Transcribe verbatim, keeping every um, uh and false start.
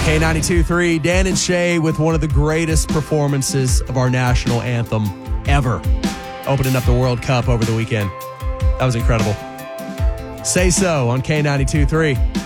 K ninety-two point three, Dan and Shay with one of the greatest performances of our national anthem ever, opening up the World Cup over the weekend. That was incredible. Say So on K ninety-two point three.